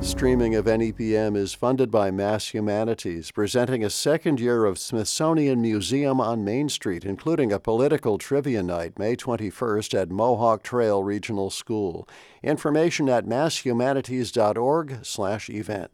streaming of NEPM is funded by Mass Humanities, presenting a second year of Smithsonian Museum on Main Street, including a political trivia night May 21st at Mohawk Trail Regional School. Information at masshumanities.org/event.